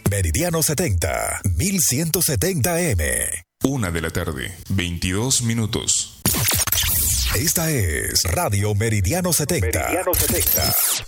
Meridiano 70, 1170M. 1:00 PM, 22 minutos. Esta es Radio Meridiano 70. Meridiano 70.